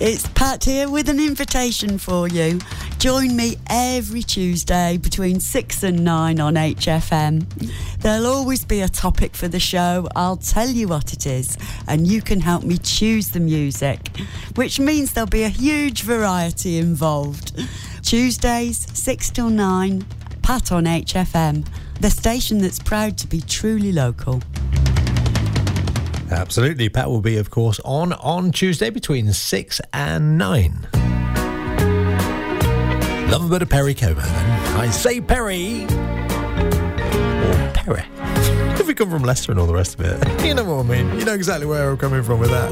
It's Pat here with an invitation for you. Join me every Tuesday between 6 and 9 on HFM. There'll always be a topic for the show. I'll tell you what it is, and you can help me choose the music, which means there'll be a huge variety involved. Tuesdays, 6 till 9, Pat on HFM, the station that's proud to be truly local. Absolutely. Pat will be, of course, on Tuesday between 6 and 9. Love a bit of Perry Como, then. I say Perry. Or Perry. If we come from Leicester and all the rest of it. You know what I mean. You know exactly where I'm coming from with that.